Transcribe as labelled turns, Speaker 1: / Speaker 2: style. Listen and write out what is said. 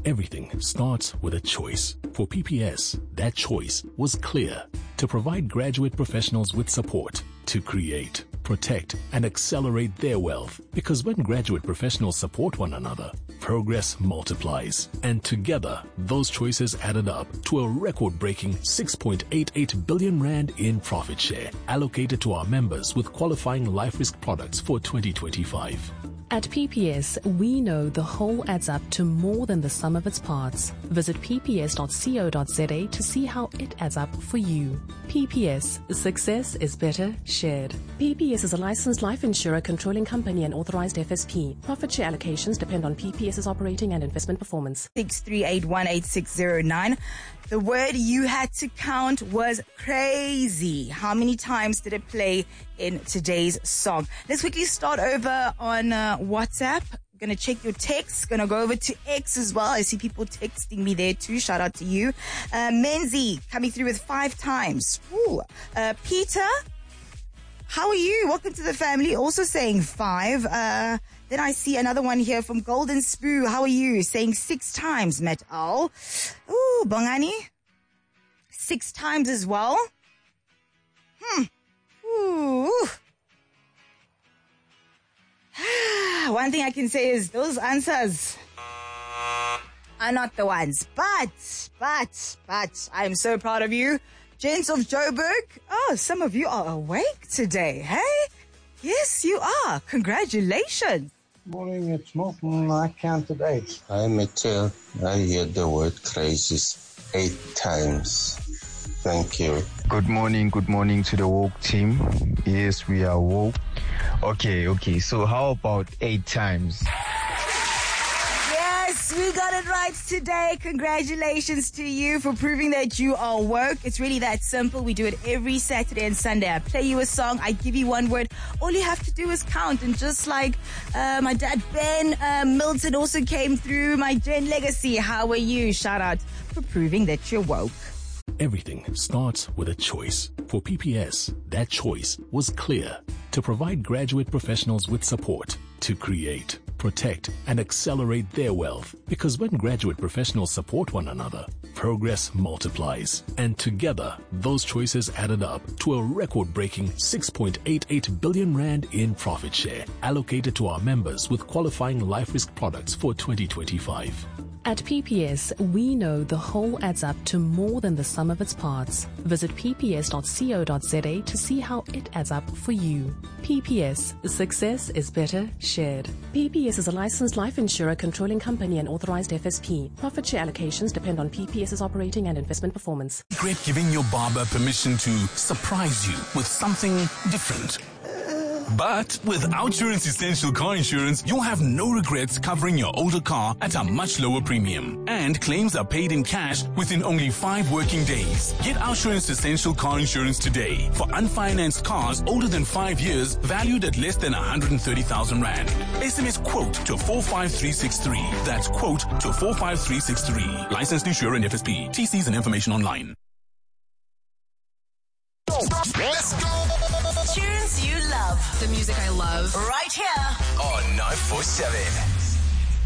Speaker 1: Everything starts with a choice. For PPS, that choice was clear: to provide graduate professionals with support to create, protect, and accelerate their wealth. Because when graduate professionals support one another, progress multiplies. And together, those choices added up to a record-breaking 6.88 billion rand in profit share allocated to our members with qualifying life risk products for 2025.
Speaker 2: At PPS, we know the whole adds up to more than the sum of its parts. Visit pps.co.za to see how it adds up for you. PPS, success is better shared. PPS is a licensed life insurer, controlling company and authorized FSP. Profit share allocations depend on PPS's operating and investment performance.
Speaker 3: 6381869. The word you had to count was crazy. How many times did it play in today's song? Let's quickly start over on WhatsApp. Gonna check your texts. Gonna go over to X as well. I see people texting me there too. Shout out to you. Menzi coming through with 5 times. Ooh. Peter, how are you? Welcome to the family. Also saying 5. Then I see another one here from Golden Spoo. How are you? Saying 6 times, Met Al. Ooh, Bongani. 6 times as well. Ooh. One thing I can say is those answers are not the ones. But, I'm so proud of you. Gents of Joburg. Oh, some of you are awake today, hey? Yes, you are. Congratulations.
Speaker 4: Morning, it's Milton. I counted 8.
Speaker 5: Hi, Mitchell. I heard the word crazy 8 times. Thank you.
Speaker 6: Good morning to the woke team. Yes, we are woke. Okay. So how about 8 times?
Speaker 3: Yes, we got it right today. Congratulations to you for proving that you are woke. It's really that simple. We do it every Saturday and Sunday. I play you a song. I give you one word. All you have to do is count. And just like my dad, Ben Milton, also came through. My Jen Legacy, how are you? Shout out for proving that you're woke.
Speaker 1: Everything starts with a choice. For PPS, that choice was clear: to provide graduate professionals with support to create, protect, and accelerate their wealth. Because when graduate professionals support one another, progress multiplies. And together, those choices added up to a record-breaking 6.88 billion rand in profit share allocated to our members with qualifying life risk products for 2025.
Speaker 2: At PPS, we know the whole adds up to more than the sum of its parts. Visit pps.co.za to see how it adds up for you. PPS, success is better shared. PPS is a licensed life insurer, controlling company and authorized FSP. Profit share allocations depend on PPS's operating and investment performance.
Speaker 7: Great giving your barber permission to surprise you with something different. But with Outsurance Essential Car Insurance, you'll have no regrets covering your older car at a much lower premium. And claims are paid in cash within only 5 working days. Get Outsurance Essential Car Insurance today for unfinanced cars older than 5 years, valued at less than 130,000 Rand. SMS quote to 45363. That's quote to 45363. Licensed insurer and FSP. TCs and information online.
Speaker 8: Let's go!
Speaker 3: Tunes you love.
Speaker 9: The music I love.
Speaker 3: Right here
Speaker 8: on 947.